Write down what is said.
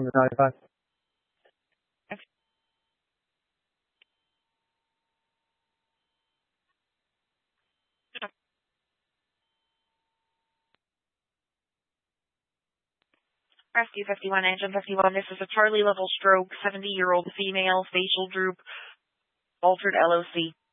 from the 95. Rescue 51, Engine 51, this is a Charlie level stroke, 70-year-old female, facial droop, altered LOC.